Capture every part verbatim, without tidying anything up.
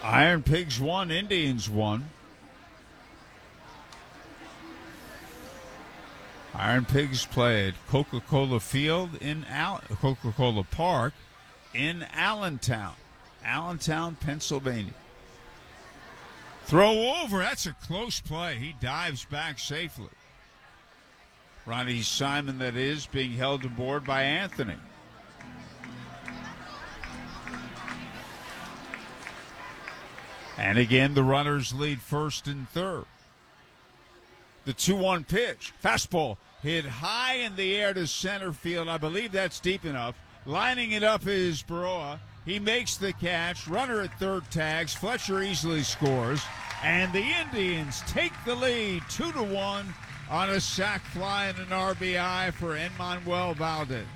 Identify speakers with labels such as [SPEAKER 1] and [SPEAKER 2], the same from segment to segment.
[SPEAKER 1] Iron Pigs won, Indians won. Iron Pigs play at Coca-Cola Field in Al- Coca-Cola Park in Allentown, Allentown, Pennsylvania. Throw over. That's a close play. He dives back safely. Ronnie Simon, that is, being held aboard by Anthony. And again, the runners lead first and third. The two one pitch. Fastball hit high in the air to center field. I believe that's deep enough. Lining it up is Baroa. He makes the catch. Runner at third tags. Fletcher easily scores. And the Indians take the lead two to one on a sac fly and an R B I for Enmanuel Valdez.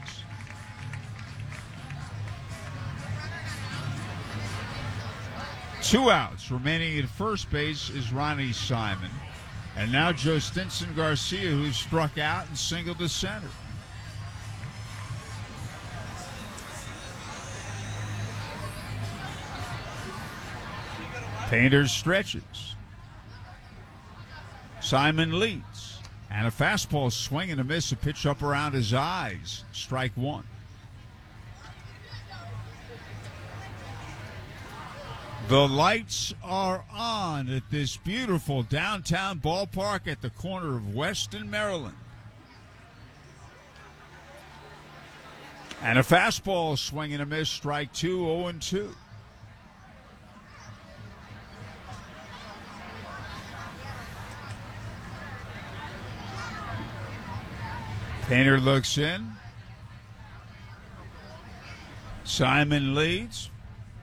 [SPEAKER 1] Two outs. Remaining at first base is Ronnie Simon. And now Joe Stinson Garcia, who struck out and singled to center. Painter stretches. Simon leads. And a fastball swing and a miss, a pitch up around his eyes. Strike one. The lights are on at this beautiful downtown ballpark at the corner of West and Maryland. And a fastball swing and a miss, strike two, oh and two. Painter looks in. Simon leads.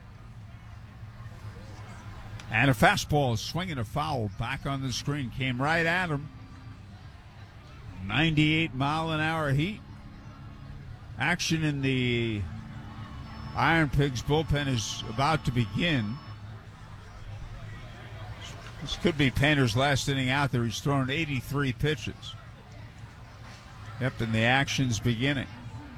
[SPEAKER 1] And a fastball swinging a foul back on the screen. Came right at him. ninety-eight mile an hour heat. Action in the Iron Pigs bullpen is about to begin. This could be Painter's last inning out there. He's thrown eighty-three pitches. Yep, and the action's beginning.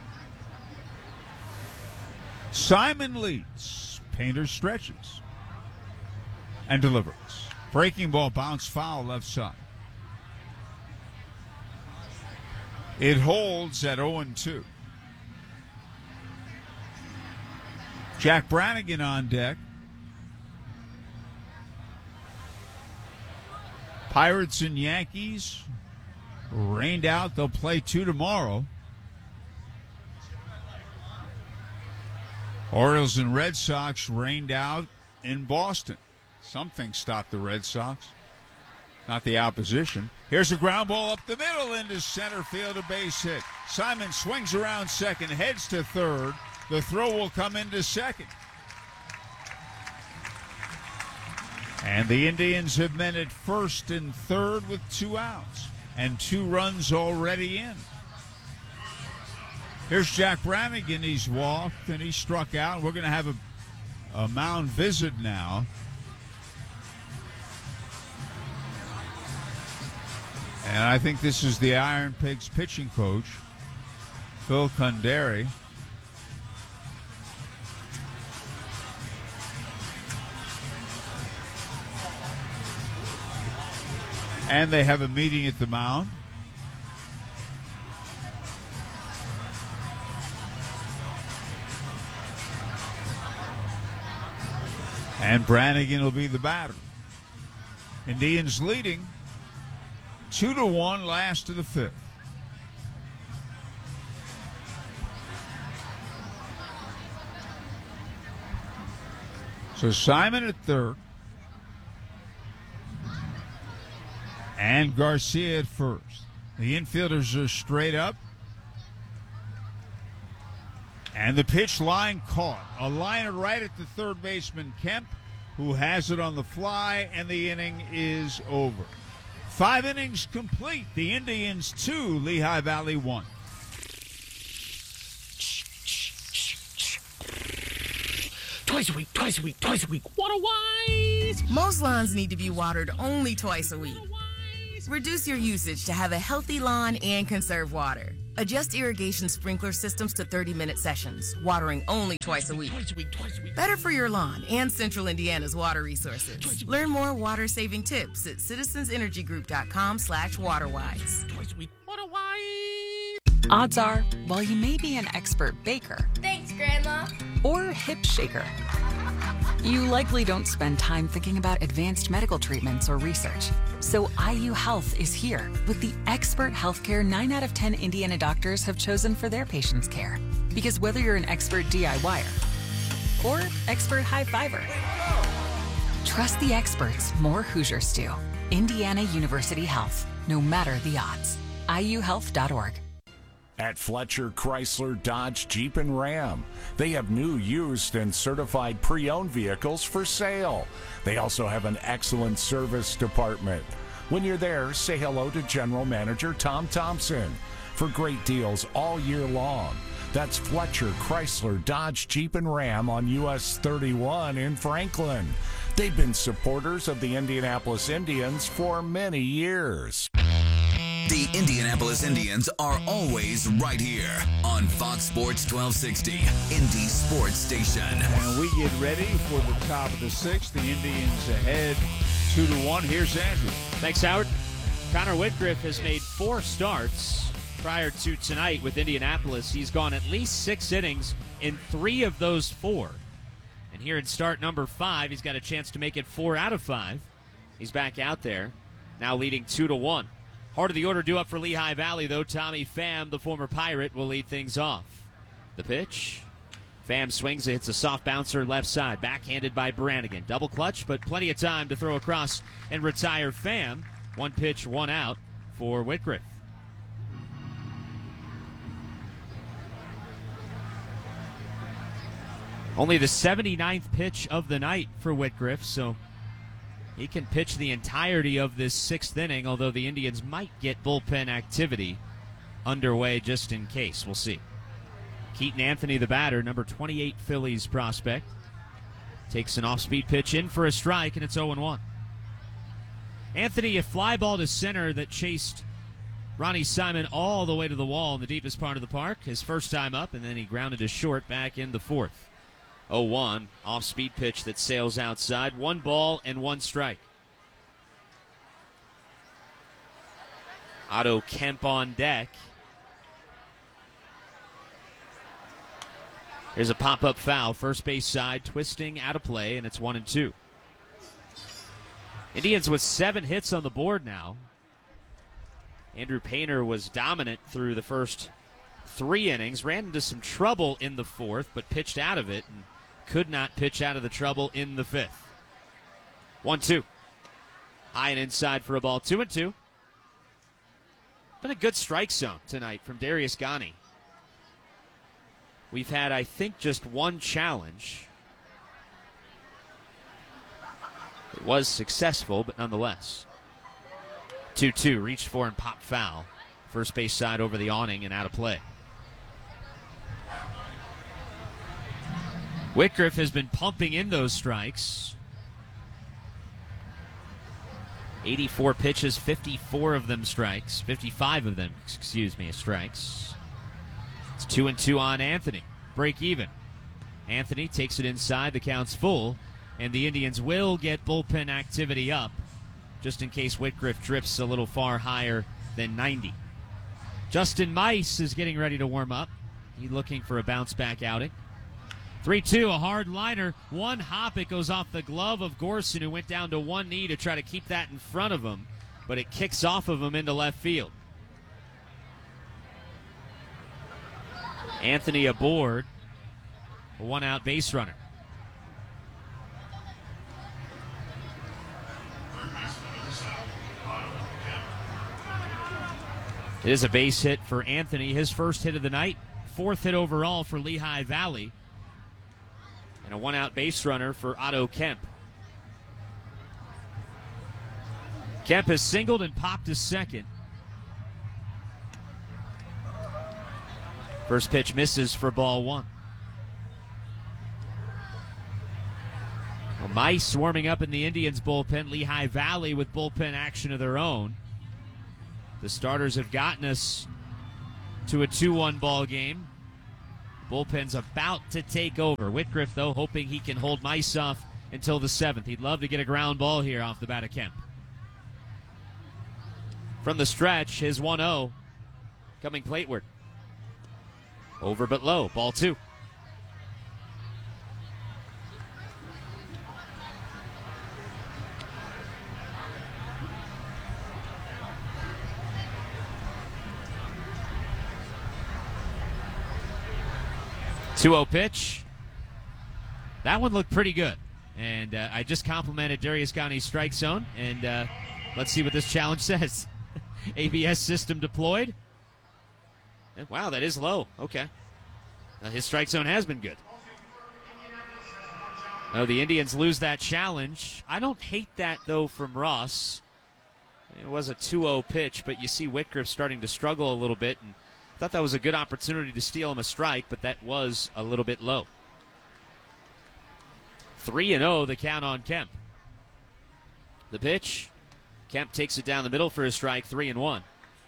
[SPEAKER 1] Simon leads. Painter stretches and delivers. Breaking ball, bounce foul left side. It holds at oh and two. Jack Brannigan on deck. Pirates and Yankees rained out. They'll play two tomorrow. Orioles and Red Sox rained out in Boston. Something stopped the Red Sox, not the opposition. Here's a ground ball up the middle into center field, a base hit. Simon swings around second, heads to third. The throw will come into second. And the Indians have men at first and third with two outs and two runs already in. Here's Jack Brannigan. He's walked and he struck out. We're going to have a, a mound visit now. And I think this is the Iron Pigs pitching coach, Phil Cundari. And they have a meeting at the mound. And Brannigan will be the batter. Indians leading two to one, last of the fifth. So Simon at third. And Garcia at first. The infielders are straight up. And the pitch line caught. A liner right at the third baseman, Kemp, who has it on the fly, and the inning is over. Five innings complete. The Indians two, Lehigh Valley one.
[SPEAKER 2] Twice a week, twice a week, twice a week. Water wise.
[SPEAKER 3] Most lawns need to be watered only twice a week. Reduce your usage to have a healthy lawn and conserve water. Adjust irrigation sprinkler systems to thirty-minute sessions, watering only twice a week.
[SPEAKER 2] Twice a week, twice a week.
[SPEAKER 3] Better for your lawn and Central Indiana's water resources. Learn more water-saving tips at citizensenergygroup.com slash waterwise.
[SPEAKER 2] Twice a week. Waterwise.
[SPEAKER 4] Odds are, while you may be an expert baker
[SPEAKER 5] Thanks, Grandma.
[SPEAKER 4] or hip shaker, you likely don't spend time thinking about advanced medical treatments or research. So I U Health is here with the expert healthcare nine out of ten Indiana doctors have chosen for their patients' care. Because whether you're an expert DIYer or expert high fiver, trust the experts more Hoosiers do. Indiana University Health, no matter the odds. I U health dot org.
[SPEAKER 6] At Fletcher Chrysler Dodge Jeep and Ram, they have new, used, and certified pre-owned vehicles for sale. They also have an excellent service department. When you're there, say hello to General Manager Tom Thompson for great deals all year long. That's Fletcher Chrysler Dodge Jeep and Ram on U S thirty-one in Franklin. They've been supporters of the Indianapolis Indians for many years.
[SPEAKER 7] The Indianapolis Indians are always right here on Fox Sports twelve sixty, Indy Sports Station.
[SPEAKER 1] And we get ready for the top of the sixth. The Indians ahead two to one. Here's Andrew.
[SPEAKER 8] Thanks, Howard. Connor Whitgriff has made four starts prior to tonight with Indianapolis. He's gone at least six innings in three of those four. And here in start number five, he's got a chance to make it four out of five. He's back out there, now leading two to one. Heart of the order due up for Lehigh Valley, though. Tommy Pham, the former Pirate, will lead things off. The pitch. Pham swings, it hits a soft bouncer left side. Backhanded by Brannigan. Double clutch, but plenty of time to throw across and retire Pham. One pitch, one out for Whitgriff. Only the seventy-ninth pitch of the night for Whitgriff, so he can pitch the entirety of this sixth inning, although the Indians might get bullpen activity underway just in case. We'll see. Keaton Anthony, the batter, number twenty-eight Phillies prospect, takes an off-speed pitch in for a strike, and it's oh one. Anthony, a fly ball to center that chased Ronnie Simon all the way to the wall in the deepest part of the park. His first time up, and then he grounded to short back in the fourth. oh one, off-speed pitch that sails outside. One ball and one strike. Otto Kemp on deck. Here's a pop-up foul, first base side, twisting out of play, and it's one and two. Indians with seven hits on the board now. Andrew Painter was dominant through the first three innings, ran into some trouble in the fourth, but pitched out of it and could not pitch out of the trouble in the fifth. One, two. High and inside for a ball, two and two. Been a good strike zone tonight from Darius Ghani. We've had, I think, just one challenge. It was successful, but nonetheless. two two, reached for and popped foul. First base side over the awning and out of play. Whitgriff has been pumping in those strikes. eighty-four pitches, fifty-four of them strikes. fifty-five of them, excuse me, strikes. It's two and two on Anthony. Break even. Anthony takes it inside. The count's full. And the Indians will get bullpen activity up just in case Whitgriff drifts a little far higher than ninety. Justin Mice is getting ready to warm up. He's looking for a bounce-back outing. three two, a hard liner. One hop, it goes off the glove of Gorson, who went down to one knee to try to keep that in front of him, but it kicks off of him into left field. Anthony aboard, a one-out base runner. It is a base hit for Anthony, his first hit of the night, fourth hit overall for Lehigh Valley, and a one-out base runner for Otto Kemp. Kemp has singled and popped his second. First pitch misses for ball one. Well, Mice warming up in the Indians bullpen. Lehigh Valley with bullpen action of their own. The starters have gotten us to a two one ball game. Bullpen's about to take over. Whitgriff, though, hoping he can hold mice off until the seventh. He'd love to get a ground ball here off the bat of Kemp. From the stretch, his one oh coming plateward. Over but low. Ball two. two oh pitch. That one looked pretty good. And uh, I just complimented Darius Ghani's strike zone. And uh, let's see what this challenge says. A B S system deployed. And wow, that is low. Okay. Uh, his strike zone has been good. Oh, the Indians lose that challenge. I don't hate that, though, from Ross. It was a two oh pitch, but you see Whitgriff starting to struggle a little bit. And thought that was a good opportunity to steal him a strike, but that was a little bit low. three and oh, the count on Kemp. The pitch. Kemp takes it down the middle for a strike, three and one.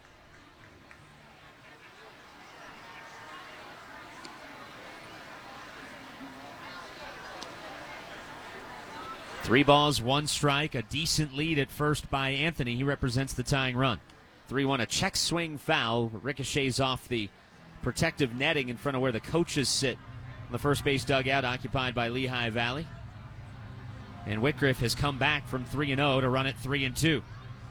[SPEAKER 8] Three balls, one strike, a decent lead at first by Anthony. He represents the tying run. three one, a check swing foul. Ricochets off the protective netting in front of where the coaches sit. The first base dugout occupied by Lehigh Valley. And Whitgriff has come back from three and oh to run it three and two.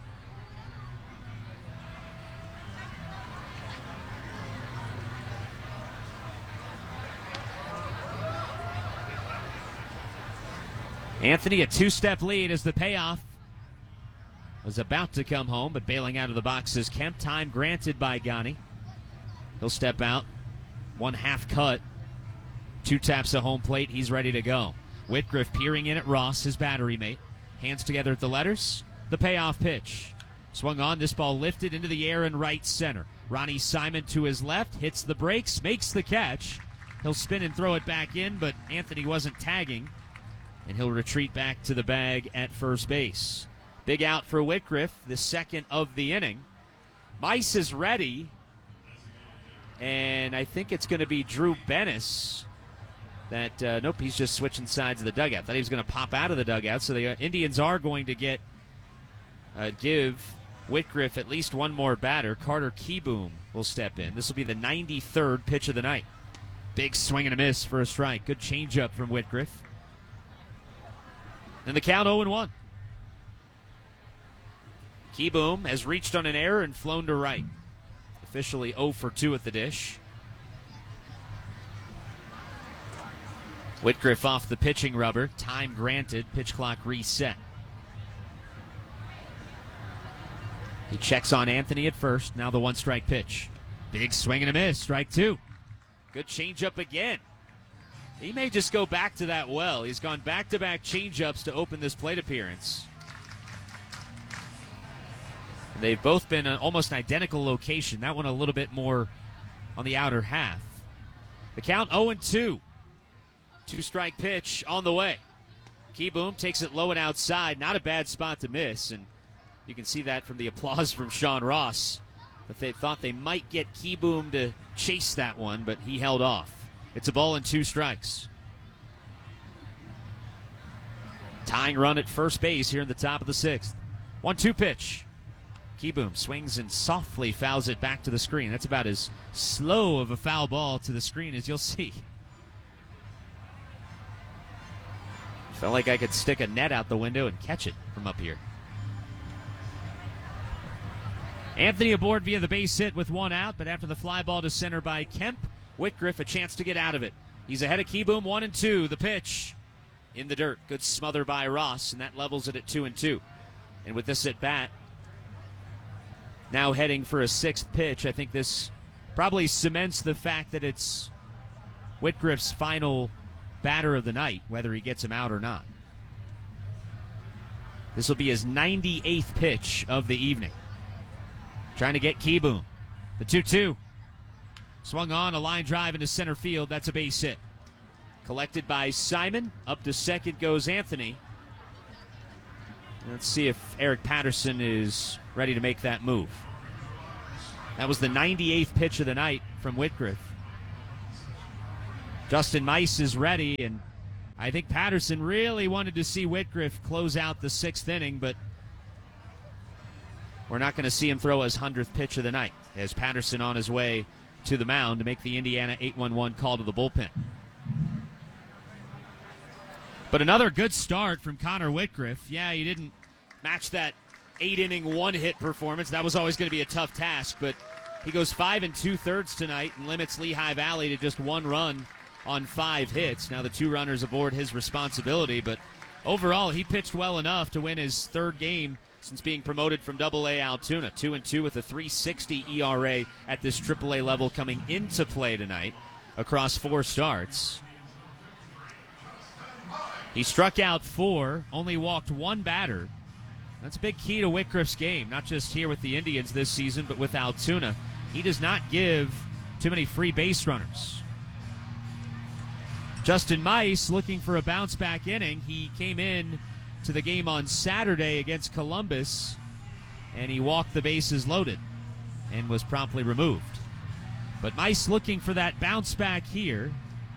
[SPEAKER 8] Anthony, a two-step lead as the payoff was about to come home, but bailing out of the box is Kemp. Time granted by Ghani. He'll step out. One half cut. Two taps of home plate. He's ready to go. Whitgriff peering in at Ross, his battery mate. Hands together at the letters. The payoff pitch. Swung on. This ball lifted into the air in right center. Ronnie Simon to his left. Hits the brakes. Makes the catch. He'll spin and throw it back in, but Anthony wasn't tagging. And he'll retreat back to the bag at first base. Big out for Whitgriff, the second of the inning. Mice is ready. And I think it's going to be Drew Bennis. That, uh, nope, he's just switching sides of the dugout. Thought he was going to pop out of the dugout. So the uh, Indians are going to get, uh, give Whitgriff at least one more batter. Carter Kieboom will step in. This will be the ninety-third pitch of the night. Big swing and a miss for a strike. Good changeup from Whitgriff. And the count oh and one. Kieboom has reached on an error and flown to right. Officially oh for two at the dish. Whitgriff off the pitching rubber. Time granted. Pitch clock reset. He checks on Anthony at first. Now the one-strike pitch. Big swing and a miss. Strike two. Good changeup again. He may just go back to that well. He's gone back-to-back changeups to open this plate appearance. And they've both been an almost identical location. That one a little bit more on the outer half. The count oh and two. Two-strike pitch on the way. Kieboom takes it low and outside. Not a bad spot to miss. And you can see that from the applause from Sean Ross. But they thought they might get Kieboom to chase that one, but he held off. It's a ball and two strikes. Tying run at first base here in the top of the sixth. one two pitch. Kieboom swings and softly fouls it back to the screen. That's about as slow of a foul ball to the screen as you'll see. Felt like I could stick a net out the window and catch it from up here. Anthony aboard via the base hit with one out, but after the fly ball to center by Kemp, Whitgriff a chance to get out of it. He's ahead of Kieboom, one and two. The pitch in the dirt. Good smother by Ross, and that levels it at two and two. And with this at bat, now heading for a sixth pitch, I think this probably cements the fact that it's Whitgriff's final batter of the night, whether he gets him out or not. This will be his ninety-eighth pitch of the evening. Trying to get Kieboom. The two two. Swung on, a line drive into center field. That's a base hit. Collected by Simon. Up to second goes Anthony. Let's see if Eric Patterson is ready to make that move. That was the ninety-eighth pitch of the night from Whitgriff. Justin Mice is ready, and I think Patterson really wanted to see Whitgriff close out the sixth inning, but we're not going to see him throw his hundredth pitch of the night as Patterson on his way to the mound to make the Indiana eight one one call to the bullpen. But another good start from Connor Whitgriff. Yeah, he didn't match that eight-inning one-hit performance. That was always going to be a tough task, but he goes five and two-thirds tonight and limits Lehigh Valley to just one run on five hits. Now the two runners aboard his responsibility, but overall he pitched well enough to win his third game since being promoted from double A Altoona. Two and two with a three sixty E R A at this triple A level coming into play tonight across four starts. He struck out four, only walked one batter. That's a big key to Whitgriff's game, not just here with the Indians this season, but with Altoona. He does not give too many free base runners. Justin Mice looking for a bounce-back inning. He came in to the game on Saturday against Columbus, and he walked the bases loaded and was promptly removed. But Mice looking for that bounce-back here.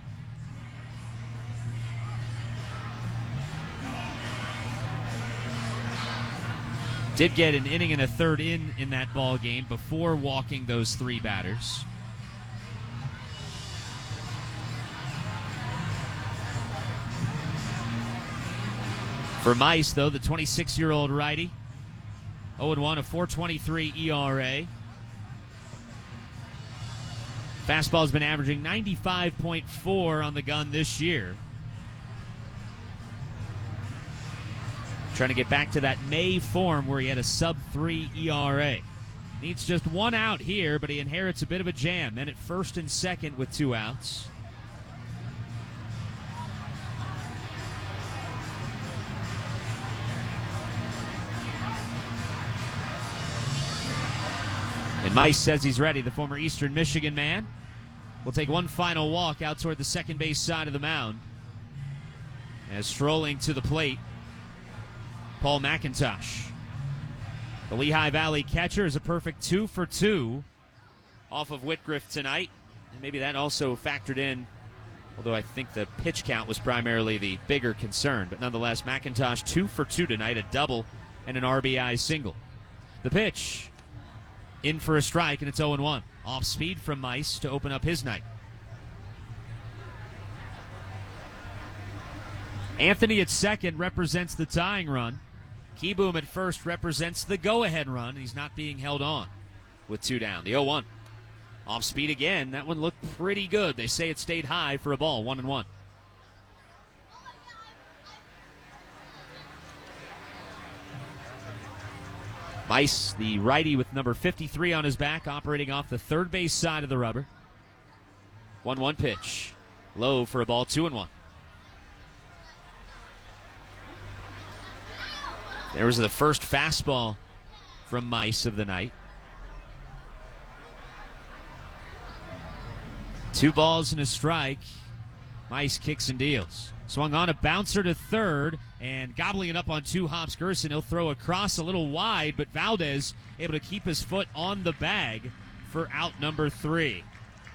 [SPEAKER 8] Did get an inning and a third in in that ball game before walking those three batters. For Mice, though, the twenty-six-year-old righty, oh and one, a four twenty-three E R A. Fastball's been averaging ninety-five point four on the gun this year. Trying to get back to that May form where he had a sub three E R A. Needs just one out here, but he inherits a bit of a jam. Then at first and second with two outs. And Mice says he's ready. The former Eastern Michigan man will take one final walk out toward the second base side of the mound. As strolling to the plate, Paul McIntosh. The Lehigh Valley catcher is a perfect two for two off of Whitgriff tonight. And maybe that also factored in, although I think the pitch count was primarily the bigger concern. But nonetheless, McIntosh two for two tonight, a double and an R B I single. The pitch, in for a strike, and it's oh and one. Off speed from Mice to open up his night. Anthony at second represents the tying run. Keyboom at first represents the go-ahead run. He's not being held on with two down. The oh one. Off speed again. That one looked pretty good. They say it stayed high for a ball. One and one. Mice, the righty with number fifty-three on his back, operating off the third base side of the rubber. one one pitch. Low for a ball. Two and one. There was the first fastball from Mice of the night. Two balls and a strike. Mice kicks and deals. Swung on a bouncer to third, and gobbling it up on two hops. Gerson, he'll throw across a little wide, but Valdez able to keep his foot on the bag for out number three.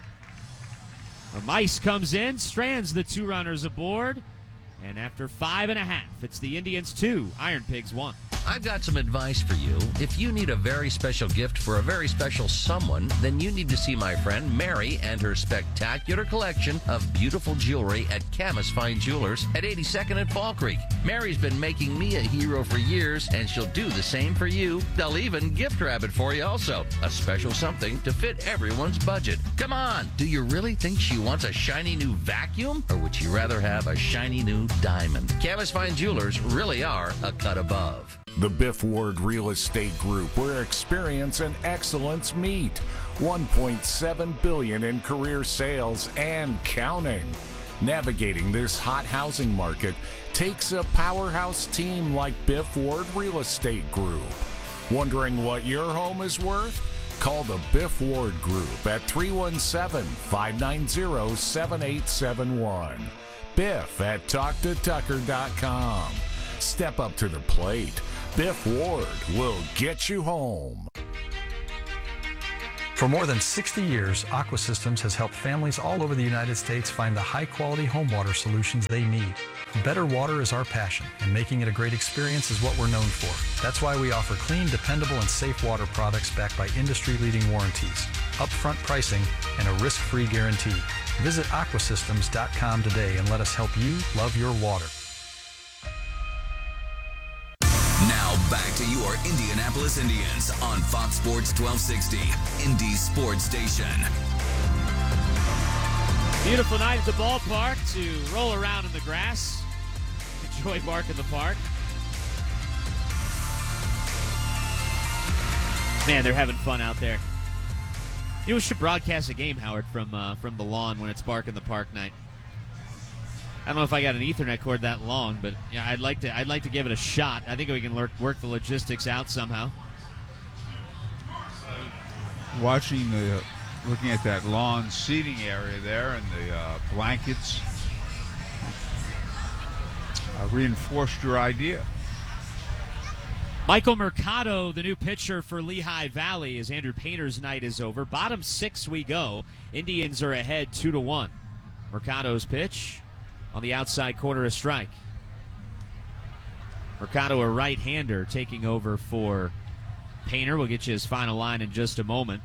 [SPEAKER 8] A Mice comes in, strands the two runners aboard. And after five and a half, it's the Indians two, Iron Pigs one.
[SPEAKER 5] I've got some advice for you. If you need a very special gift for a very special someone, then you need to see my friend Mary and her spectacular collection of beautiful jewelry at Camas Fine Jewelers at eighty-second and Fall Creek. Mary's been making me a hero for years, and she'll do the same for you. They'll even gift wrap it for you also. A special something to fit everyone's budget. Come on, do you really think she wants a shiny new vacuum? Or would you rather have a shiny new diamond? Camas Fine Jewelers really are a cut above.
[SPEAKER 6] The Biff Ward Real Estate Group, where experience and excellence meet. one point seven billion dollars in career sales and counting. Navigating this hot housing market takes a powerhouse team like Biff Ward Real Estate Group. Wondering what your home is worth? Call the Biff Ward Group at three one seven, five nine zero, seven eight seven one. Biff at talk to tucker dot com. Step up to the plate. Biff Ward will get you home.
[SPEAKER 9] For more than sixty years, Aqua Systems has helped families all over the United States find the high-quality home water solutions they need. Better water is our passion, and making it a great experience is what we're known for. That's why we offer clean, dependable, and safe water products backed by industry-leading warranties, upfront pricing, and a risk-free guarantee. Visit aqua systems dot com today and let us help you love your water.
[SPEAKER 7] Now back to your Indianapolis Indians on Fox Sports twelve sixty, Indy's sports station.
[SPEAKER 8] Beautiful night at the ballpark to roll around in the grass. Enjoy Mark in the Park. Man, they're having fun out there. You know, we should broadcast a game, Howard, from uh, from the lawn when it's Bark in the Park night. I don't know if I got an Ethernet cord that long, but yeah, I'd like to. I'd like to give it a shot. I think we can work, work the logistics out somehow.
[SPEAKER 1] Watching the, looking at that lawn seating area there and the uh, blankets, uh, reinforced your idea.
[SPEAKER 8] Michael Mercado, the new pitcher for Lehigh Valley, as Andrew Painter's night is over. Bottom six we go. Indians are ahead two to one. Mercado's pitch. On the outside corner, a strike. Mercado, a right-hander, taking over for Painter. We'll get you his final line in just a moment.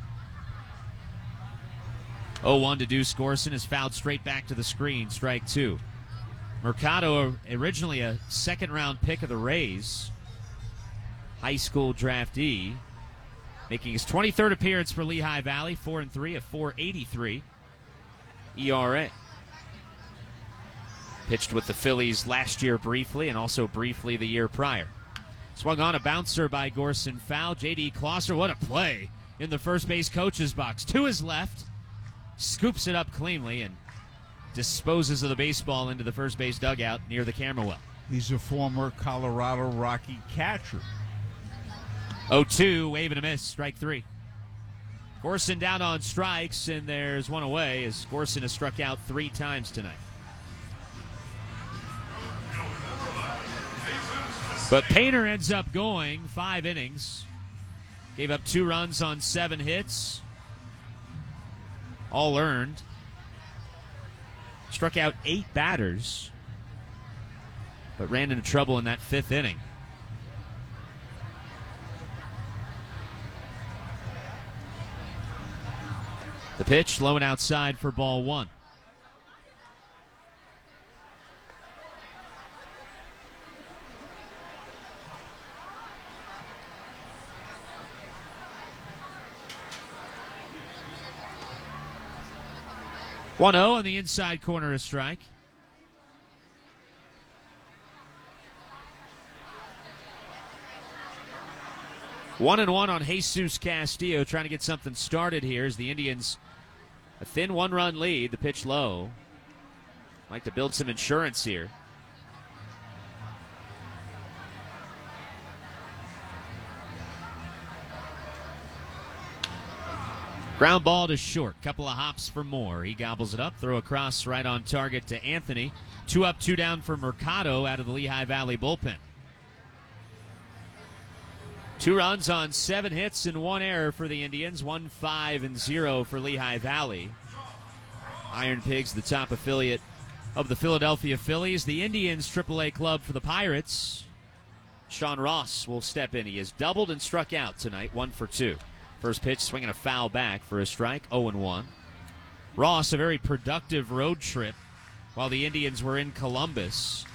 [SPEAKER 8] oh one to Deuce Gorson is fouled straight back to the screen. Strike two. Mercado, originally a second-round pick of the Rays. High school draftee. Making his twenty-third appearance for Lehigh Valley. four and three, a four eighty-three E R A. Pitched with the Phillies last year briefly and also briefly the year prior. Swung on a bouncer by Gorson, foul. J D. Closser, what a play in the first base coach's box. To his left, scoops it up cleanly and disposes of the baseball into the first base dugout near the camera well.
[SPEAKER 1] He's a former Colorado Rocky catcher.
[SPEAKER 8] oh two, wave and a miss, strike three. Gorson down on strikes, and there's one away as Gorson has struck out three times tonight. But Painter ends up going five innings. Gave up two runs on seven hits. All earned. Struck out eight batters. But ran into trouble in that fifth inning. The pitch low and outside for ball one. one oh on the inside corner, a strike. One and one on Jesus Castillo, trying to get something started here as the Indians a thin one-run lead. The pitch low. Like to build some insurance here. Ground ball to short. Couple of hops for Moore. He gobbles it up. Throw across right on target to Anthony. Two up, two down for Mercado out of the Lehigh Valley bullpen. Two runs on seven hits and one error for the Indians. One, five, and zero for Lehigh Valley. Iron Pigs, the top affiliate of the Philadelphia Phillies. The Indians triple A club for the Pirates. Sean Ross will step in. He has doubled and struck out tonight. One for two. First pitch, swinging a foul back for a strike, oh and one. Ross, a very productive road trip while the Indians were in Columbus.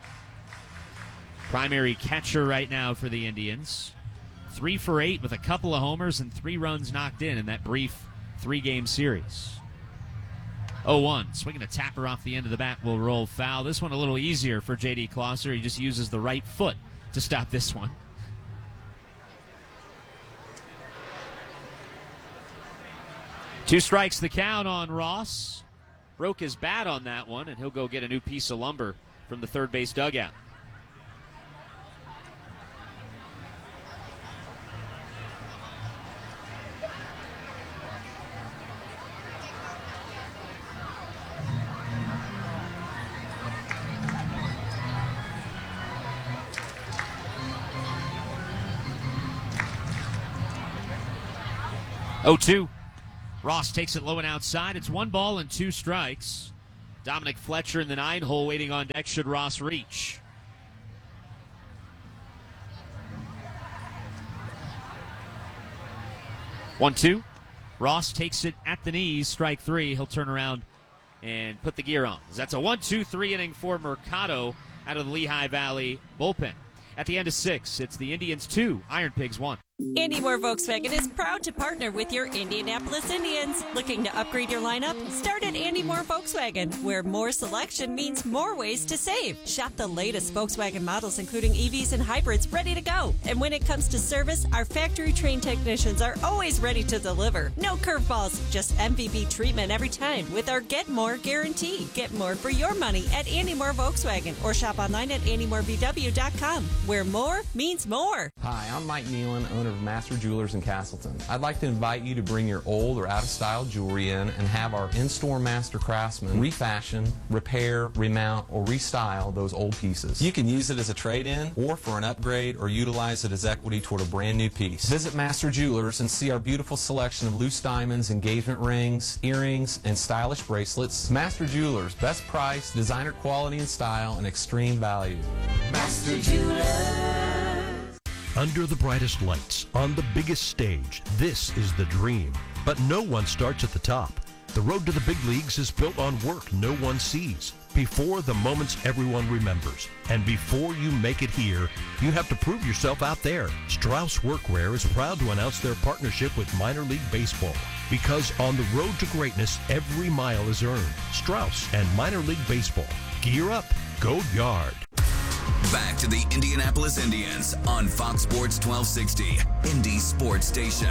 [SPEAKER 8] Primary catcher right now for the Indians. Three for eight with a couple of homers and three runs knocked in in that brief three-game series. oh one, swinging a tapper off the end of the bat will roll foul. This one a little easier for J D. Closser. He just uses the right foot to stop this one. Two strikes the count on Ross. Broke his bat on that one, and he'll go get a new piece of lumber from the third base dugout. oh two. Ross takes it low and outside. It's one ball and two strikes. Dominic Fletcher in the nine hole waiting on deck should Ross reach. one two. Ross takes it at the knees, strike three. He'll turn around and put the gear on. That's a one two three inning for Mercado out of the Lehigh Valley bullpen. At the end of six, it's the Indians two, Iron Pigs one.
[SPEAKER 10] Andy Moore Volkswagen is proud to partner with your Indianapolis Indians. Looking to upgrade your lineup? Start at Andy Moore Volkswagen, where more selection means more ways to save. Shop the latest Volkswagen models, including E Vs and hybrids, ready to go. And when it comes to service, our factory-trained technicians are always ready to deliver. No curveballs, just M V P treatment every time with our Get More guarantee. Get more for your money at Andy Moore Volkswagen, or shop online at andy moore v w dot com, where more means more.
[SPEAKER 11] Hi, I'm Mike Nealon, owner of Master Jewelers in Castleton. I'd like to invite you to bring your old or out-of-style jewelry in and have our in-store master craftsmen refashion, repair, remount, or restyle those old pieces. You can use it as a trade-in or for an upgrade, or utilize it as equity toward a brand new piece. Visit Master Jewelers and see our beautiful selection of loose diamonds, engagement rings, earrings, and stylish bracelets. Master Jewelers, best price, designer quality and style, and extreme value.
[SPEAKER 12] Master Jewelers. Under the brightest lights, on the biggest stage, this is the dream. But no one starts at the top. The road to the big leagues is built on work no one sees. Before the moments everyone remembers. And before you make it here, you have to prove yourself out there. Strauss Workwear is proud to announce their partnership with Minor League Baseball. Because on the road to greatness, every mile is earned. Strauss and Minor League Baseball. Gear up. Go Yard.
[SPEAKER 7] Back to the Indianapolis Indians on Fox Sports twelve sixty, Indy Sports Station.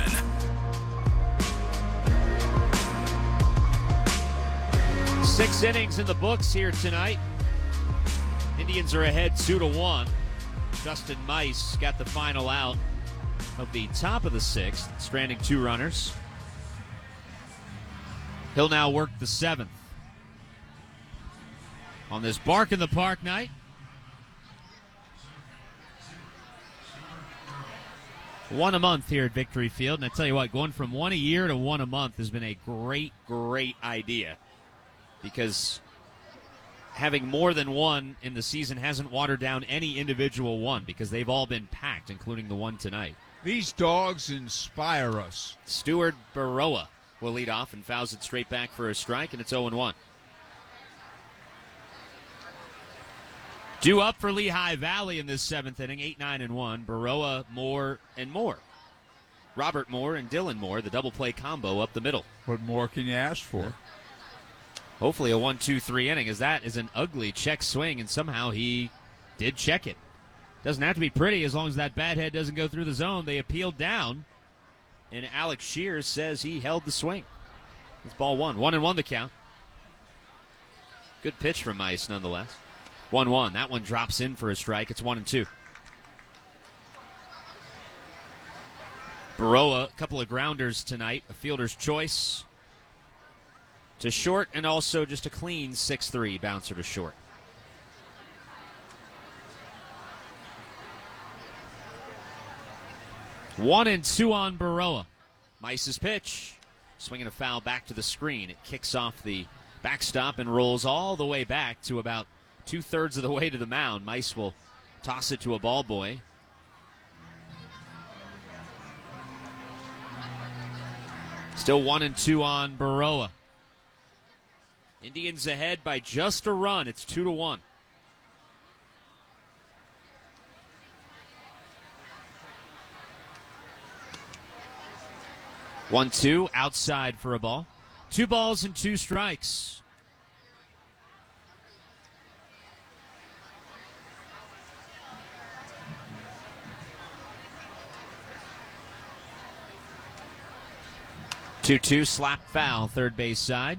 [SPEAKER 8] Six innings in the books here tonight. Indians are ahead two to one. Justin Mice got the final out of the top of the sixth, stranding two runners. He'll now work the seventh. On this Bark in the Park night, one a month here at Victory Field. And I tell you what, going from one a year to one a month has been a great, great idea. Because having more than one in the season hasn't watered down any individual one, because they've all been packed, including the one tonight.
[SPEAKER 1] These dogs inspire us.
[SPEAKER 8] Stuart Baroa will lead off and fouls it straight back for a strike, and it's oh and one. Due up for Lehigh Valley in this seventh inning, eight nine and one. Baroa, Moore, and Moore. Robert Moore and Dylan Moore, the double play combo up the middle.
[SPEAKER 1] What more can you ask for?
[SPEAKER 8] Yeah. Hopefully a one two three inning, as that is an ugly check swing, and somehow he did check it. Doesn't have to be pretty as long as that bat head doesn't go through the zone. They appealed down, and Alex Shears says he held the swing. It's ball one. One and one the count. Good pitch from Mice nonetheless. one one. That one drops in for a strike. It's one and two. Baroa, a couple of grounders tonight. A fielder's choice to short, and also just a clean six three bouncer to short. One and two on Baroa. Mice's pitch. Swinging a foul back to the screen. It kicks off the backstop and rolls all the way back to about two-thirds of the way to the mound. Mice will toss it to a ball boy. Still one and two on Baroa. Indians ahead by just a run. It's two to one. One two outside for a ball. Two balls and two strikes. two two slap foul, third base side.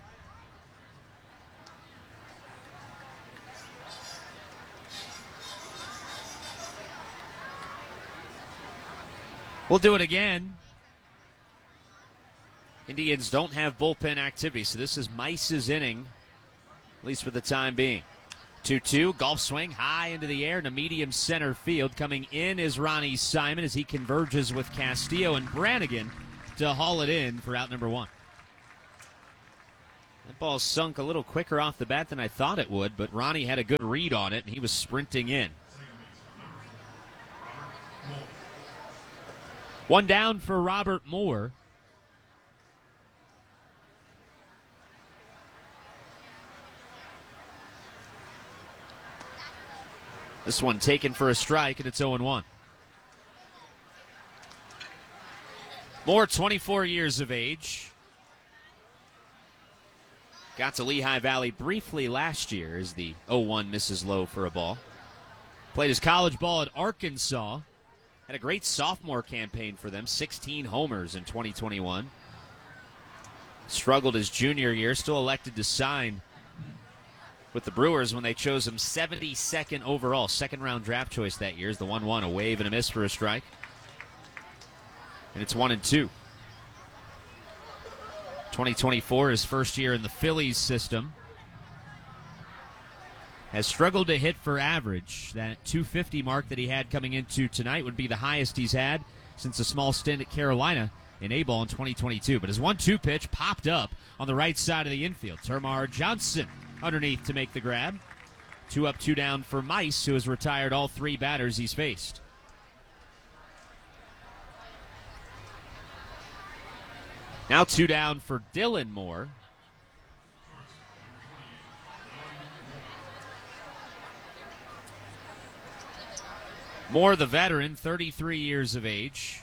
[SPEAKER 8] We'll do it again. Indians don't have bullpen activity, so this is Mice's inning, at least for the time being. two two, golf swing high into the air to medium center field. Coming in is Ronnie Simon as he converges with Castillo and Brannigan to haul it in for out number one. That ball sunk a little quicker off the bat than I thought it would, but Ronnie had a good read on it, and he was sprinting in. One down for Robert Moore. This one taken for a strike, and it's oh and one. Moore, twenty-four years of age. Got to Lehigh Valley briefly last year as the oh one misses low for a ball. Played his college ball at Arkansas. Had a great sophomore campaign for them, sixteen homers in twenty twenty-one. Struggled his junior year, still elected to sign with the Brewers when they chose him seventy-second overall. Second round draft choice that year is the one one, a wave and a miss for a strike. And it's one and two. twenty twenty-four, his first year in the Phillies system. Has struggled to hit for average. That two fifty mark that he had coming into tonight would be the highest he's had since a small stint at Carolina in A-ball in twenty twenty-two. But his one two pitch popped up on the right side of the infield. Termar Johnson underneath to make the grab. Two up, two down for Mice, who has retired all three batters he's faced. Now two down for Dylan Moore. Moore, the veteran, thirty-three years of age.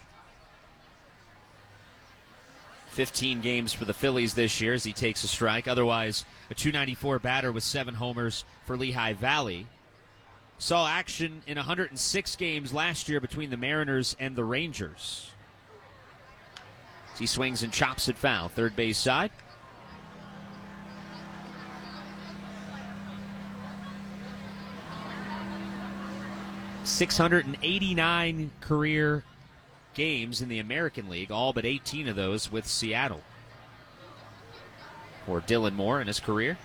[SPEAKER 8] fifteen games for the Phillies this year as he takes a strike. Otherwise, a two ninety-four batter with seven homers for Lehigh Valley. Saw action in one hundred six games last year between the Mariners and the Rangers. He swings and chops it foul. Third base side. six hundred eighty-nine career games in the American League, all but eighteen of those with Seattle. For Dylan Moore in his career.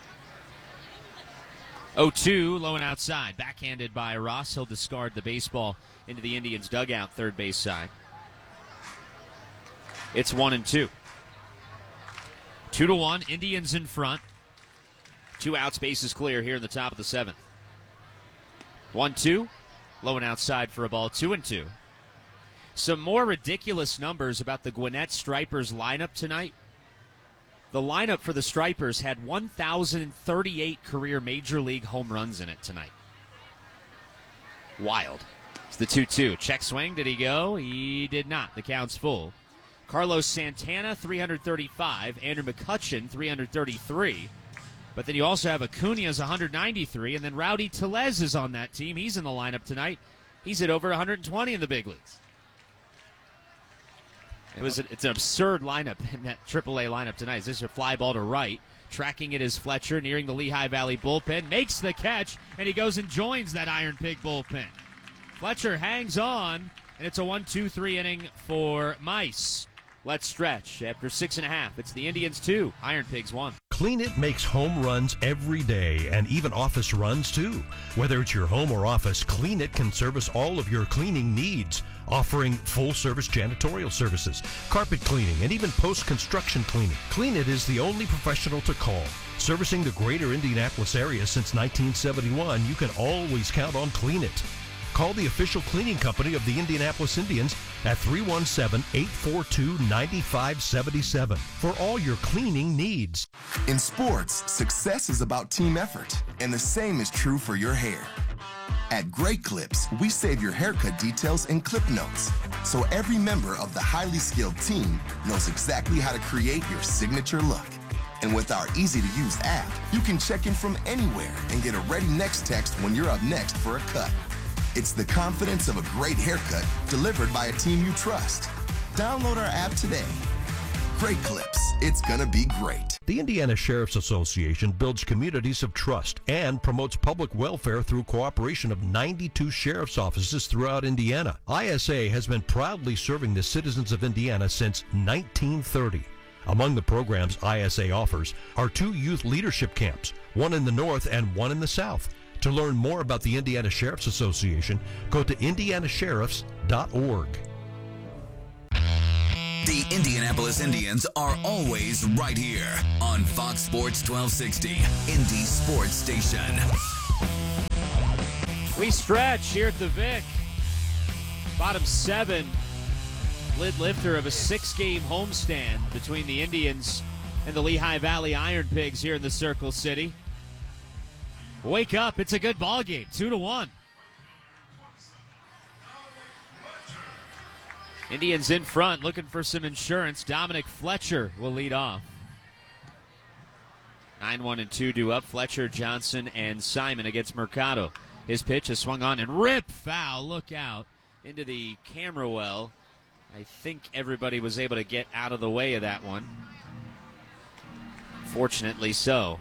[SPEAKER 8] oh two, low and outside. Backhanded by Ross. He'll discard the baseball into the Indians' dugout, third base side. It's one and two. Two to one, Indians in front. Two outs, bases clear here in the top of the seventh. One, two. Low and outside for a ball, two and two. Some more ridiculous numbers about the Gwinnett Stripers lineup tonight. The lineup for the Stripers had one thousand thirty-eight career Major League home runs in it tonight. Wild. It's the two two. Check swing. Did he go? He did not. The count's full. Carlos Santana, three hundred thirty-five. Andrew McCutchen, three hundred thirty-three. But then you also have Acuna's one hundred ninety-three, and then Rowdy Tellez is on that team. He's in the lineup tonight. He's at over one hundred twenty in the big leagues. It was a, it's an absurd lineup in that triple A lineup tonight. This is a fly ball to right. Tracking it is Fletcher, nearing the Lehigh Valley bullpen. Makes the catch, and he goes and joins that Iron Pig bullpen. Fletcher hangs on, and it's a one two three inning for Mice. Let's stretch. After six and a half, it's the Indians two, Iron Pigs one.
[SPEAKER 12] Clean It makes home runs every day and even office runs too. Whether it's your home or office, Clean It can service all of your cleaning needs, offering full-service janitorial services, carpet cleaning, and even post-construction cleaning. Clean It is the only professional to call. Servicing the greater Indianapolis area since nineteen seventy-one, you can always count on Clean It. Call the official cleaning company of the Indianapolis Indians at three one seven, eight four two, nine five seven seven for all your cleaning needs.
[SPEAKER 13] In sports, success is about team effort, and the same is true for your hair. At Great Clips, we save your haircut details in clip notes, so every member of the highly skilled team knows exactly how to create your signature look. And with our easy-to-use app, you can check in from anywhere and get a ready next text when you're up next for a cut. It's the confidence of a great haircut delivered by a team you trust. Download our app today. Great Clips. It's gonna be great.
[SPEAKER 12] The Indiana Sheriff's Association builds communities of trust and promotes public welfare through cooperation of ninety-two sheriff's offices throughout Indiana. I S A has been proudly serving the citizens of Indiana since nineteen thirty. Among the programs I S A offers are two youth leadership camps, one in the north and one in the south. To learn more about the Indiana Sheriff's Association, go to indiana sheriffs dot org.
[SPEAKER 7] The Indianapolis Indians are always right here on Fox Sports twelve sixty, Indy Sports Station.
[SPEAKER 8] We stretch here at the Vic. Bottom seven, lid lifter of a six-game homestand between the Indians and the Lehigh Valley Iron Pigs here in the Circle City. Wake up, it's a good ball game, two to one. Indians in front, looking for some insurance. Dominic Fletcher will lead off. nine one and two due up. Fletcher, Johnson, and Simon against Mercado. His pitch is swung on and rip foul. Look out into the camera well. I think everybody was able to get out of the way of that one. Fortunately so.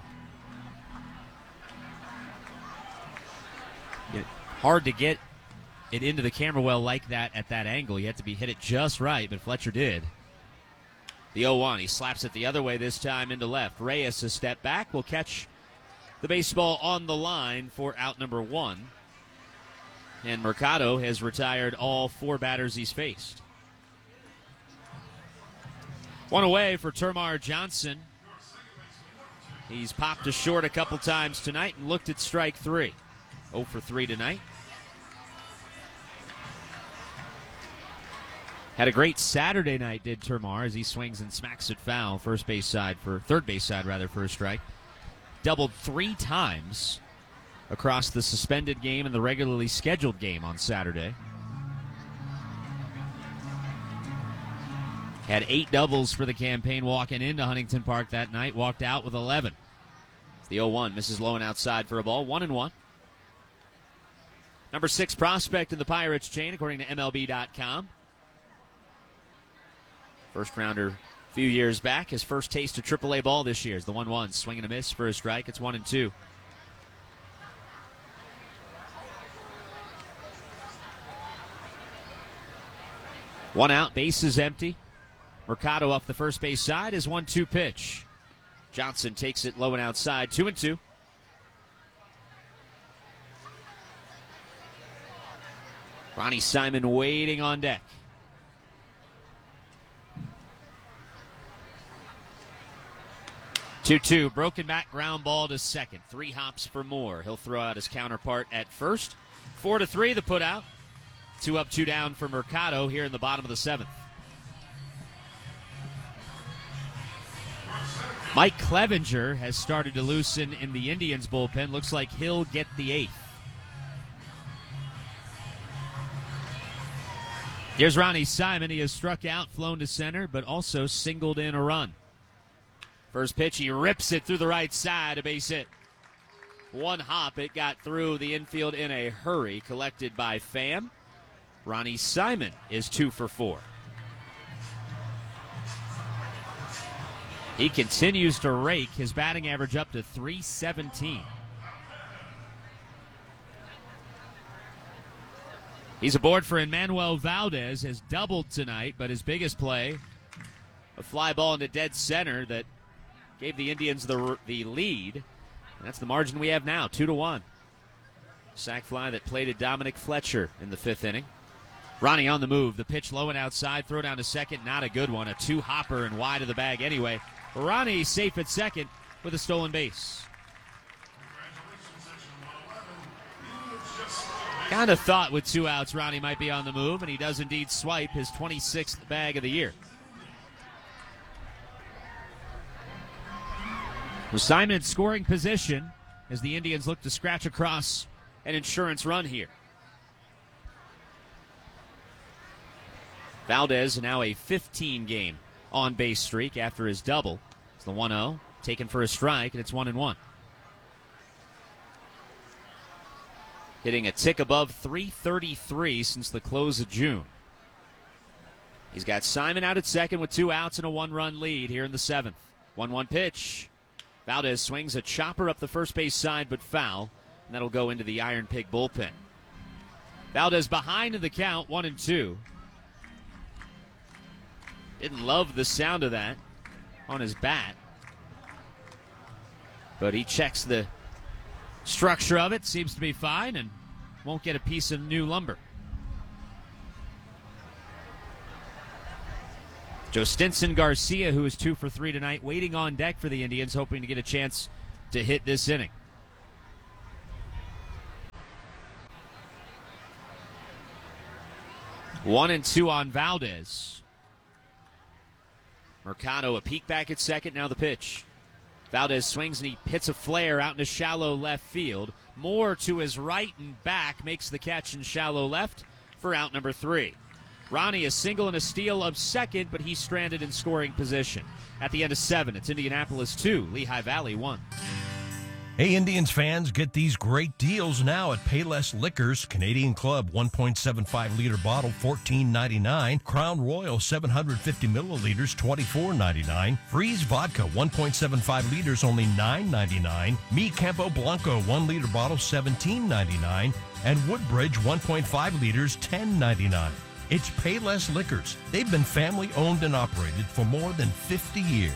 [SPEAKER 8] It, hard to get it into the camera well like that at that angle. You have to be hit it just right, but Fletcher did. The oh one, he slaps it the other way this time into left. Reyes a step back, will catch the baseball on the line for out number one. And Mercado has retired all four batters he's faced. One away for Termarr Johnson. He's popped a short a couple times tonight and looked at strike three. oh for three tonight. Had a great Saturday night, did Termarr, as he swings and smacks it foul. First base side for, third base side rather, for a strike. Doubled three times across the suspended game and the regularly scheduled game on Saturday. Had eight doubles for the campaign walking into Huntington Park that night. Walked out with eleven. It's the oh one. Misses low and outside for a ball. One and one. Number six prospect in the Pirates chain, according to M L B dot com. First rounder a few years back. His first taste of triple A ball this year is the one one. Swing and a miss for a strike. It's one and two. One out, bases empty. Mercado off the first base side is one two pitch. Johnson takes it low and outside, two and two. Ronnie Simon waiting on deck. two two, broken back ground ball to second. Three hops for Moore. He'll throw out his counterpart at first. Four to three, the put out. Two up, two down for Mercado here in the bottom of the seventh. Mike Clevenger has started to loosen in the Indians bullpen. Looks like he'll get the eighth. Here's Ronnie Simon. He has struck out, flown to center, but also singled in a run. First pitch, he rips it through the right side, a base hit. One hop, it got through the infield in a hurry, collected by Pham. Ronnie Simon is two for four. He continues to rake, his batting average up to three seventeen. He's aboard for Emmanuel Valdez, has doubled tonight, but his biggest play, a fly ball into dead center that gave the Indians the the lead. And that's the margin we have now, two to one. Sac fly that plated Dominic Fletcher in the fifth inning. Ronnie on the move. The pitch low and outside. Throw down to second. Not a good one. A two-hopper and wide of the bag anyway. Ronnie safe at second with a stolen base. Kind of thought with two outs Ronnie might be on the move, and he does indeed swipe his twenty-sixth bag of the year. With Simon in scoring position as the Indians look to scratch across an insurance run here. Valdez now a fifteen-game on-base streak after his double. It's the one oh, taken for a strike, and it's one and one. Hitting a tick above three thirty-three since the close of June. He's got Simon out at second with two outs and a one-run lead here in the seventh. one one pitch. Valdez swings a chopper up the first base side, but foul, and that'll go into the Iron Pig bullpen. Valdez behind in the count, one and two. Didn't love the sound of that on his bat, but he checks the structure of it, seems to be fine, and won't get a piece of new lumber. Joe Stinson Garcia, who is two for three tonight, waiting on deck for the Indians, hoping to get a chance to hit this inning. One and two on Valdez. Mercado a peek back at second, now the pitch. Valdez swings and he hits a flare out into shallow left field. Moore to his right and back makes the catch in shallow left for out number three. Ronnie a single and a steal of second, but he's stranded in scoring position. At the end of seven, it's Indianapolis two, Lehigh Valley one.
[SPEAKER 12] Hey, Indians fans, get these great deals now at Payless Liquors. Canadian Club one point seven five liter bottle, fourteen ninety-nine. Crown Royal seven hundred fifty milliliters, twenty-four ninety-nine. Freeze Vodka one point seven five liters, only nine ninety-nine. Mi Campo Blanco one liter bottle, seventeen ninety-nine. And Woodbridge one point five liters, ten ninety-nine. It's Payless Liquors. They've been family owned and operated for more than fifty years.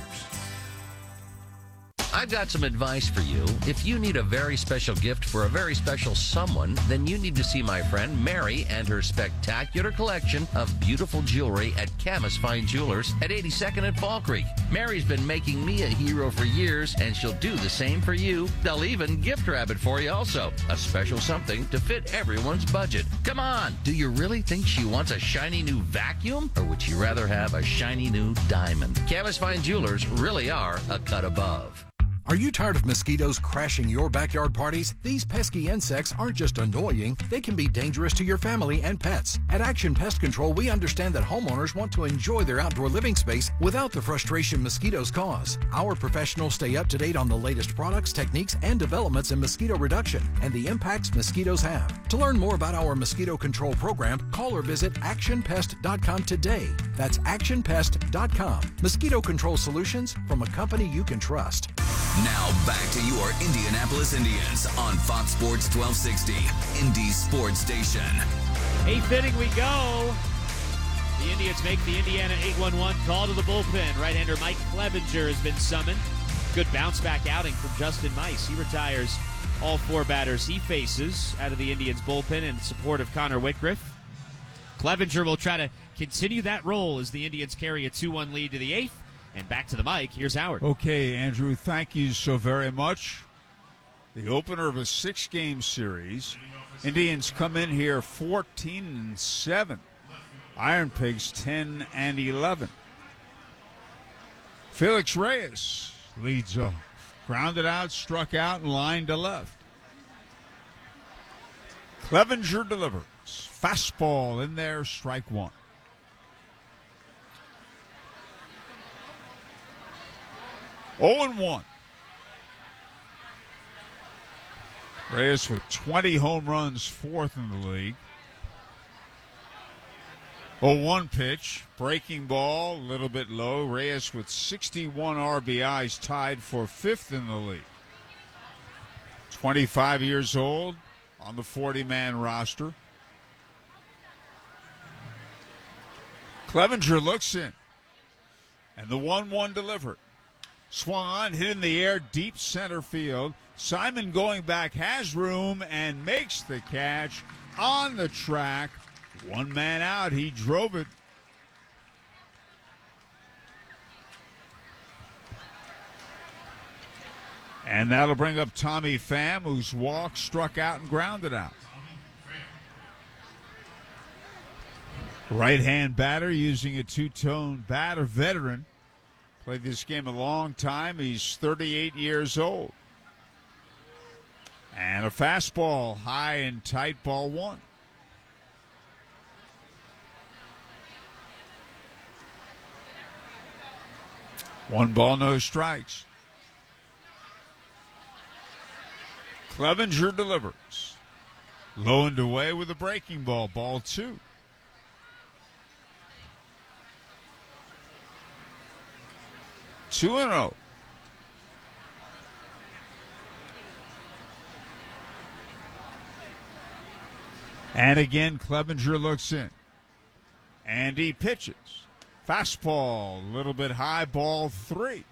[SPEAKER 5] I've got some advice for you. If you need a very special gift for a very special someone, then you need to see my friend Mary and her spectacular collection of beautiful jewelry at Camas Fine Jewelers at eighty-second and Fall Creek. Mary's been making me a hero for years, and she'll do the same for you. They'll even gift wrap it for you also. A special something to fit everyone's budget. Come on, do you really think she wants a shiny new vacuum? Or would she rather have a shiny new diamond? Camas Fine Jewelers really are a cut above.
[SPEAKER 14] Are you tired of mosquitoes crashing your backyard parties? These pesky insects aren't just annoying, they can be dangerous to your family and pets. At Action Pest Control, we understand that homeowners want to enjoy their outdoor living space without the frustration mosquitoes cause. Our professionals stay up to date on the latest products, techniques, and developments in mosquito reduction and the impacts mosquitoes have. To learn more about our mosquito control program, call or visit action pest dot com today. That's action pest dot com. Mosquito control solutions from a company you can trust.
[SPEAKER 7] Now back to your Indianapolis Indians on Fox Sports twelve sixty, Indy's sports station.
[SPEAKER 8] Eighth inning we go. The Indians make the Indiana eight one one call to the bullpen. Right-hander Mike Clevenger has been summoned. Good bounce-back outing from Justin Mice. He retires all four batters he faces out of the Indians bullpen in support of Connor Whitgriff. Clevenger will try to continue that role as the Indians carry a two one lead to the eighth. And back to the mic, here's Howard.
[SPEAKER 1] Okay, Andrew, thank you so very much. The opener of a six-game series. Indians come in here fourteen and seven. Iron Pigs ten and eleven. Felix Reyes leads off. Grounded out, struck out, and lined to left. Clevenger delivers. Fastball in there, strike one. oh and one. Reyes with twenty home runs, fourth in the league. oh one pitch, breaking ball, a little bit low. Reyes with sixty-one R B Is, tied for fifth in the league. twenty-five years old, on the forty-man roster. Clevenger looks in, and the one one delivered. Swung on, hit in the air, deep center field. Simon going back, has room, and makes the catch on the track. One man out, he drove it. And that'll bring up Tommy Pham, whose walk struck out and grounded out. Right-hand batter using a two-tone batter, veteran. Played this game a long time. He's thirty-eight years old. And a fastball, high and tight, ball one. One ball, no strikes. Clevenger delivers. Low and away with a breaking ball, ball two. two and oh. And again, Clevenger looks in. And he pitches. Fastball, a little bit high, ball three.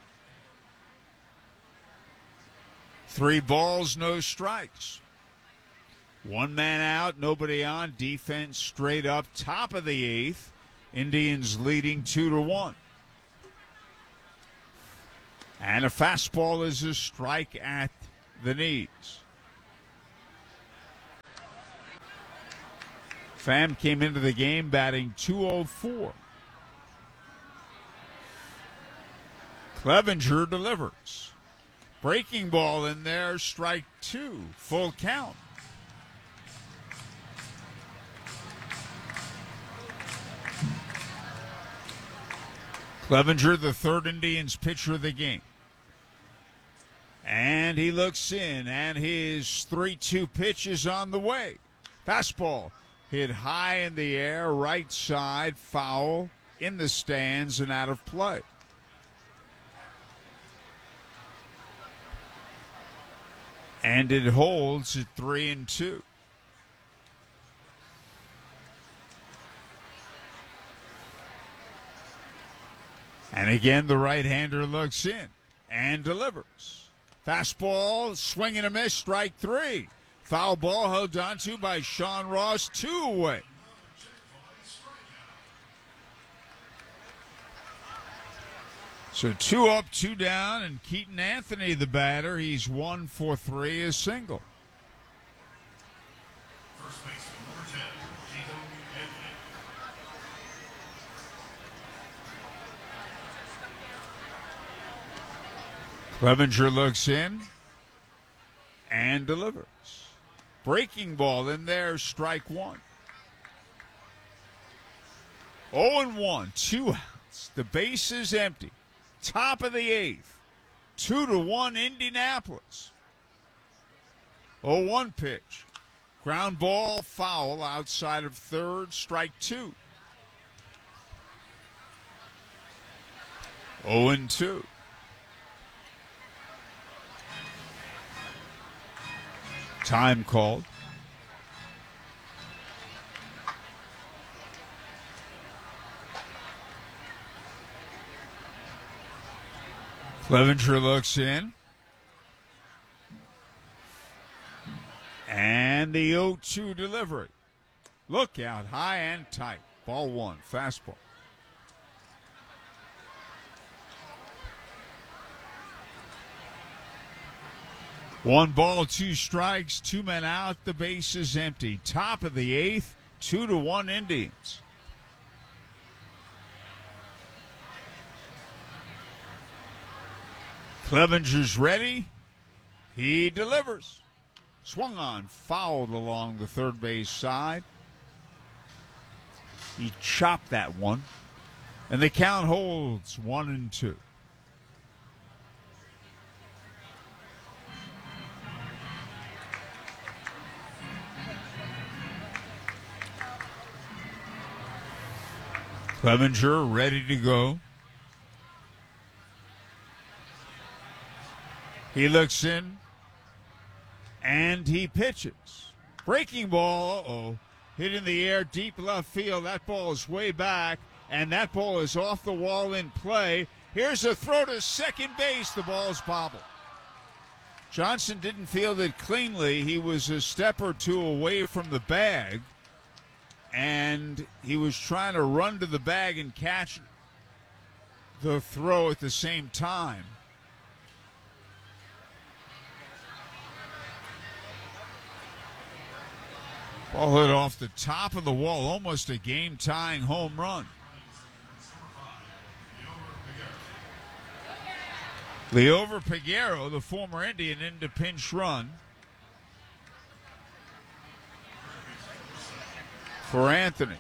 [SPEAKER 1] Three balls, no strikes. One man out, nobody on. Defense straight up, top of the eighth. Indians leading two to one. And a fastball is a strike at the knees. Pham came into the game batting two oh four. Clevenger delivers. Breaking ball in there, strike two, full count. Clevenger, the third Indians pitcher of the game. And he looks in, and his three two pitch is on the way. Fastball hit high in the air, right side, foul, in the stands and out of play. And it holds at three and two. And again, the right-hander looks in and delivers. Fastball, swing and a miss, strike three. Foul ball held onto by Sean Ross, two away. So two up, two down, and Keaton Anthony, the batter, he's one for three, is single. Clevenger looks in and delivers. Breaking ball in there, strike one. oh and one, two outs. The base is empty. Top of the eighth. Two to one, Indianapolis. oh one pitch. Ground ball, foul outside of third, strike two. oh and two. Time called. Clevenger looks in. And the oh two delivery. Look out, high and tight. Ball one, fastball. One ball, two strikes, two men out. The base is empty. Top of the eighth, two to one Indians. Clevenger's ready. He delivers. Swung on, fouled along the third base side. He chopped that one. And the count holds one and two. Clevenger ready to go. He looks in, and he pitches. Breaking ball, uh-oh, hit in the air, deep left field. That ball is way back, and that ball is off the wall in play. Here's a throw to second base. The ball's bobbled. Johnson didn't field it cleanly. He was a step or two away from the bag, and he was trying to run to the bag and catch the throw at the same time. Ball hit off the top of the wall, almost a game-tying home run. Leover Peguero, the former Indian, into pinch run for Anthony.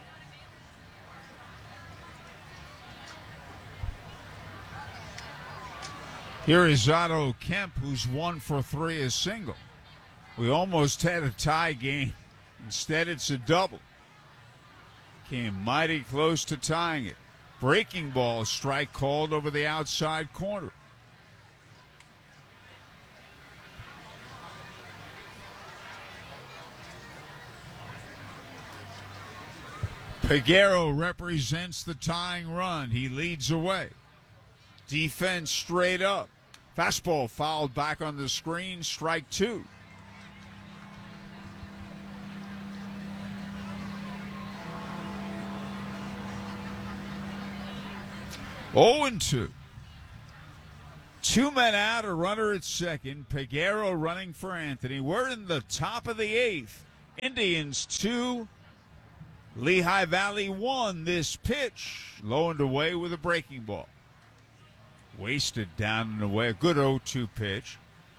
[SPEAKER 1] Here is Otto Kemp, who's one for three, a single. We almost had a tie game. Instead, it's a double. Came mighty close to tying it. Breaking ball, strike called over the outside corner. Peguero represents the tying run. He leads away. Defense straight up. Fastball fouled back on the screen, strike two. oh and two. Two men out, a runner at second. Peguero running for Anthony. We're in the top of the eighth. Indians two, Lehigh Valley one. This pitch, low and away with a breaking ball. Wasted down and away. A good oh two pitch.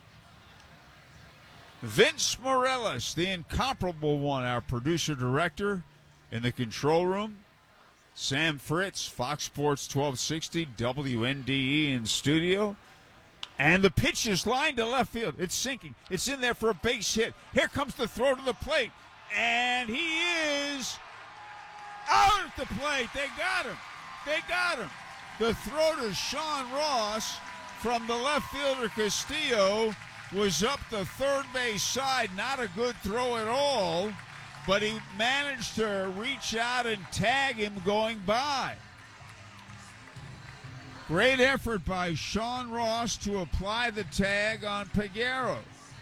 [SPEAKER 1] Vince Morales, the incomparable one, our producer-director in the control room. Sam Fritz, Fox Sports twelve sixty, W N D E in studio. And the pitch is lined to left field. It's sinking. It's in there for a base hit. Here comes the throw to the plate. And he is out at the plate. They got him. They got him. The throw to Sean Ross from the left fielder Castillo was up the third base side. Not a good throw at all, but he managed to reach out and tag him going by. Great effort by Sean Ross to apply the tag on Peguero.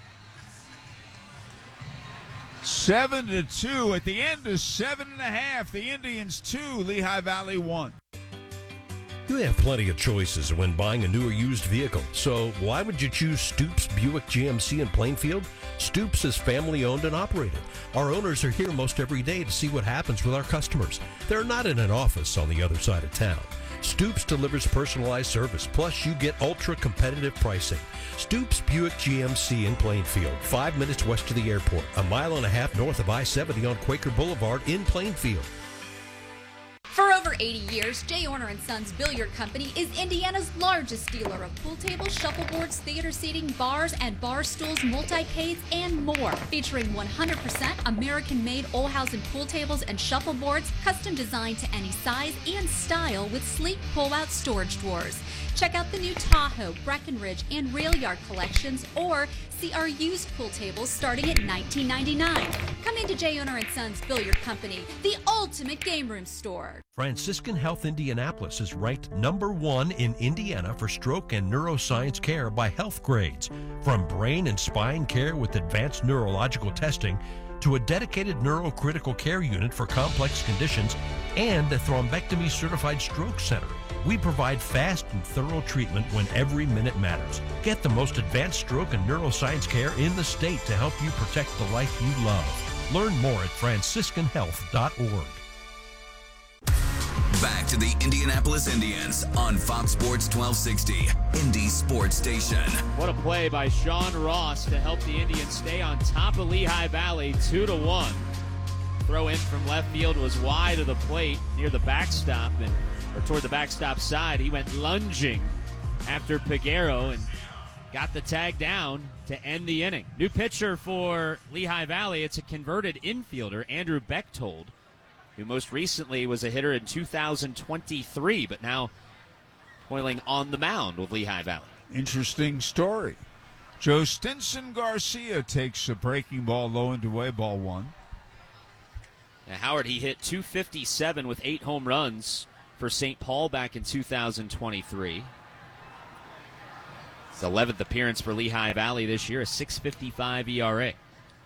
[SPEAKER 1] Seven to two at the end of seven and a half. The Indians two, Lehigh Valley one.
[SPEAKER 12] You have plenty of choices when buying a new or used vehicle, so why would you choose Stoops Buick G M C in Plainfield? Stoops is family owned and operated. Our owners are here most every day to see what happens with our customers. They're not in an office on the other side of town. Stoops delivers personalized service, plus you get ultra competitive pricing. Stoops Buick G M C in Plainfield, five minutes west of the airport, a mile and a half north of I seventy on Quaker Boulevard in Plainfield.
[SPEAKER 15] For over eighty years, J. Orner and Sons Billiard Company is Indiana's largest dealer of pool tables, shuffleboards, theater seating, bars and bar stools, multi-cades, and more. Featuring one hundred percent American-made Olhausen pool tables and shuffleboards, custom designed to any size and style with sleek pull-out storage drawers. Check out the new Tahoe, Breckenridge, and Rail Yard collections, or see our used pool tables starting at nineteen ninety-nine dollars. Come into J. Orner and Sons Billiard Company, the ultimate game room store.
[SPEAKER 12] Franciscan Health Indianapolis is ranked number one in Indiana for stroke and neuroscience care by Health Grades. From brain and spine care with advanced neurological testing to a dedicated neurocritical care unit for complex conditions and a thrombectomy certified stroke center. We provide fast and thorough treatment when every minute matters. Get the most advanced stroke and neuroscience care in the state to help you protect the life you love. Learn more at franciscan health dot org.
[SPEAKER 7] Back to the Indianapolis Indians on Fox Sports twelve sixty, Indy Sports Station.
[SPEAKER 8] What a play by Sean Ross to help the Indians stay on top of Lehigh Valley, two to one. Throw in from left field was wide of the plate near the backstop, and or toward the backstop side. He went lunging after Peguero and got the tag down to end the inning. New pitcher for Lehigh Valley. It's a converted infielder, Andrew Bechtold, who most recently was a hitter in two thousand twenty-three, but now toiling on the mound with Lehigh Valley.
[SPEAKER 1] Interesting story. Joe Stinson Garcia takes a breaking ball low and away, ball one.
[SPEAKER 8] Now, Howard, he hit two fifty-seven with eight home runs for Saint Paul back in two thousand twenty-three. His eleventh appearance for Lehigh Valley this year, a six fifty-five E R A.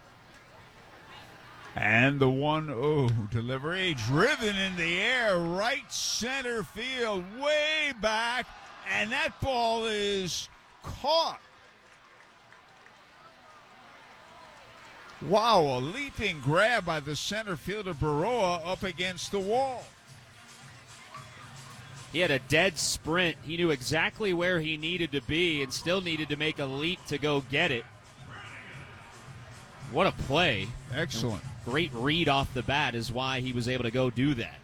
[SPEAKER 1] And the one oh delivery driven in the air, right center field, way back, and that ball is caught. Wow, a leaping grab by the center fielder Baroa up against the wall.
[SPEAKER 8] He had a dead sprint. He knew exactly where he needed to be and still needed to make a leap to go get it. What a play.
[SPEAKER 1] Excellent.
[SPEAKER 8] Great read off the bat is why he was able to go do that.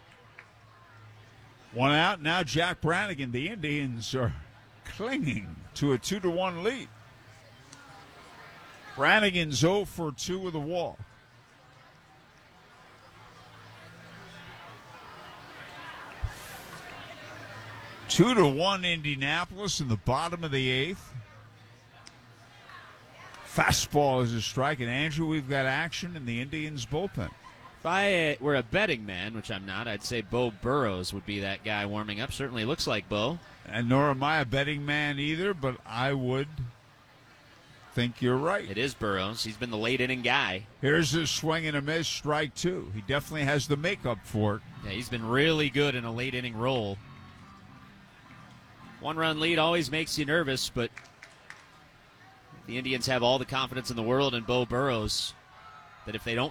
[SPEAKER 1] One out. Now Jack Brannigan. The Indians are clinging to a two to one lead. Brannigan's oh for two with a walk. Two to one Indianapolis in the bottom of the eighth. Fastball is a strike, and Andrew, we've got action in the Indians bullpen.
[SPEAKER 8] If I were a betting man, which I'm not, I'd say Bo Burrows would be that guy warming up. Certainly looks like Bo.
[SPEAKER 1] And nor am I a betting man either, but I would think you're right.
[SPEAKER 8] It is Burrows. He's been the late inning guy.
[SPEAKER 1] Here's a swing and a miss, strike two. He definitely has the makeup for it.
[SPEAKER 8] Yeah, he's been really good in a late inning role. One-run lead always makes you nervous, but the Indians have all the confidence in the world in Bo Burrows that if they don't